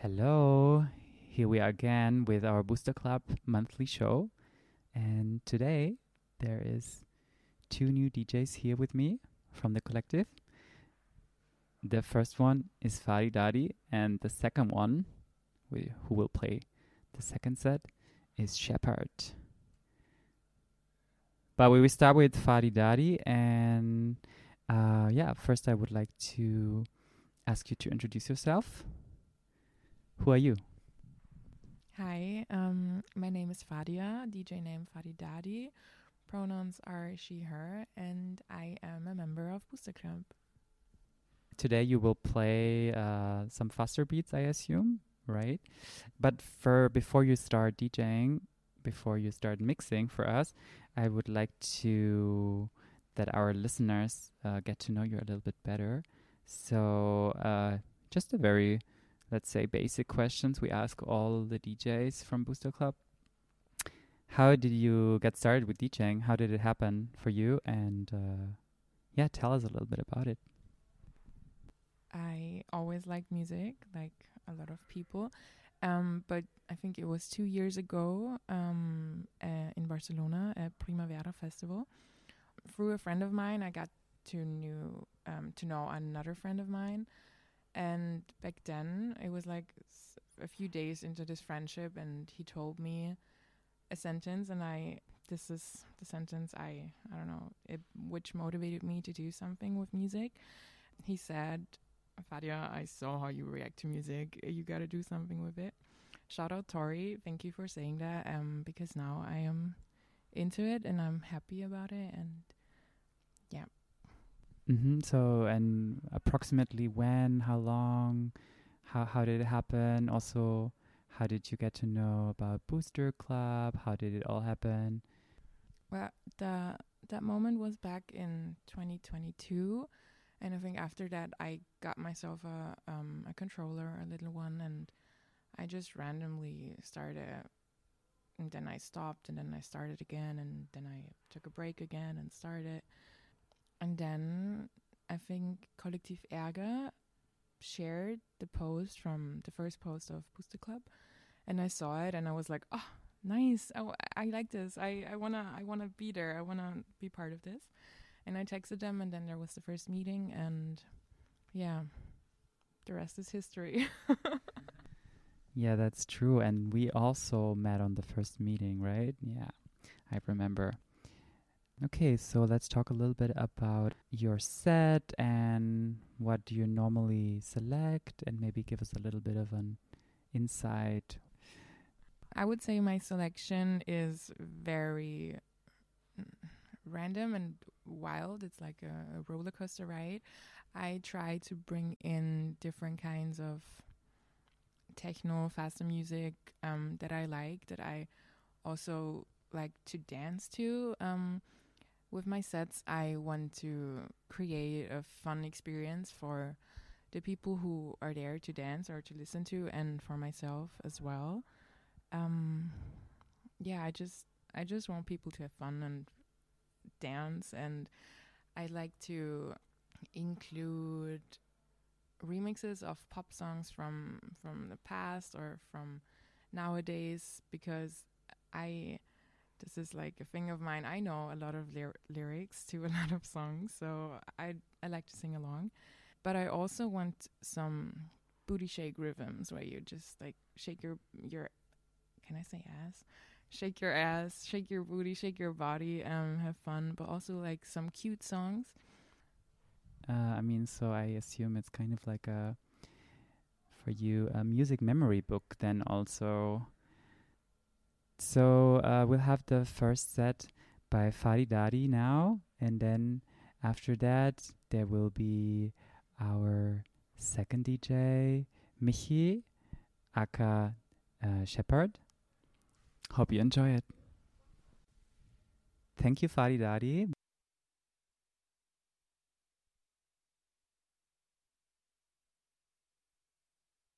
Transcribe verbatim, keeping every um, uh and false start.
Hello, here we are again with our Booster Club monthly show. And today there is two new D Js here with me from the collective. The first one is Fadi Dadi, and the second one, we, who will play the second set, is Shepard. But we will start with Fadi Dadi, and uh, yeah, first I would like to ask you to introduce yourself. Who are you? Hi, um, my name is Fadia, D J name Fadi Dadi. Pronouns are she, her, and I am a member of Booster Club. Today you will play uh, some faster beats, I assume, right? But for before you start DJing, before you start mixing for us, I would like to that our listeners uh, get to know you a little bit better. So uh, just a very, let's say, basic questions we ask all the D Js from Booster Club. How did you get started with DJing? How did it happen for you? And uh, yeah, tell us a little bit about it. I always liked music, like a lot of people. Um, but I think it was two years ago um, uh, in Barcelona at Primavera Festival. Through a friend of mine, I got to knew um, to know another friend of mine. And back then, it was like s- a few days into this friendship, and he told me a sentence, and I, this is the sentence I, I don't know, it, which motivated me to do something with music. He said, Fadia, I saw how you react to music. You got to do something with it. Shout out Tori. Thank you for saying that. Um, because now I am into it and I'm happy about it. And yeah. Mm-hmm. So, and approximately when, how long, how how did it happen? Also, how did you get to know about Booster Club? How did it all happen? Well, the that moment was back in twenty twenty-two. And I think after that, I got myself a um, a controller, a little one, and I just randomly started. And then I stopped, and then I started again, and then I took a break again and started. And then I think Kollektiv Ärger shared the post from the first post of Booster Club, and I saw it, and I was like, oh, nice! I, w- I like this. I, I wanna I wanna be there. I wanna be part of this. And I texted them, and then there was the first meeting, and yeah, the rest is history. Yeah, that's true. And we also met on the first meeting, right? Yeah, I remember. Okay, so let's talk a little bit about your set and what do you normally select, and maybe give us a little bit of an insight. I would say my selection is very random and wild. It's like a, a roller coaster ride. I try to bring in different kinds of techno, faster music um, that I like, that I also like to dance to. Um, with my sets, I want to create a fun experience for the people who are there to dance or to listen to, and for myself as well. Um, yeah, I just I just want people to have fun and dance, and I like to include remixes of pop songs from from the past or from nowadays, because I this is like a thing of mine. I know a lot of ly- lyrics to a lot of songs, so I I like to sing along. But I also want some booty shake rhythms where you just like shake your your can I say ass? Shake your ass, shake your booty, shake your body, um, have fun, but also like some cute songs. Uh, I mean, so I assume it's kind of like a, for you, a music memory book then also. So uh, we'll have the first set by Fadi Dadi now, and then after that there will be our second D J, Michi, aka uh, Shepard. Hope you enjoy it. Thank you, Fadi Dadi.